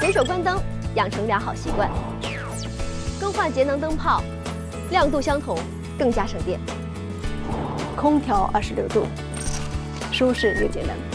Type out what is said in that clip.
随手关灯，养成良好习惯。更换节能灯泡，亮度相同，更加省电。 空调26度，舒适又节能。